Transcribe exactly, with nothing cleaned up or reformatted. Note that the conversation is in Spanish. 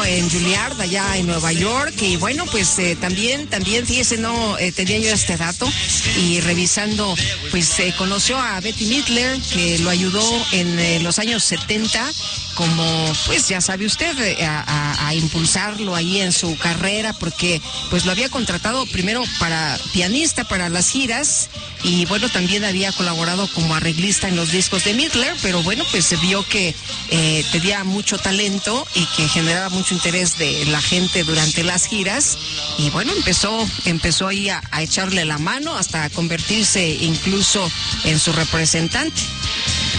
en Juilliard, allá en Nueva York, y bueno, pues eh, también, también, fíjese, no eh, tenía yo este dato, y revisando, pues eh, conoció a Bette Midler, que lo ayudó en eh, los años setenta, como, pues ya sabe usted, eh, a, a, a impulsarlo ahí en su carrera, porque pues lo había contratado primero para pianista, para las giras, y bueno, también había colaborado como arreglista en los discos de Midler, pero bueno, pues se vio que eh, tenía mucho talento y que generaba mucho interés de la gente durante las giras, y bueno, empezó, empezó ahí a, a echarle la mano hasta convertirse incluso en su representante.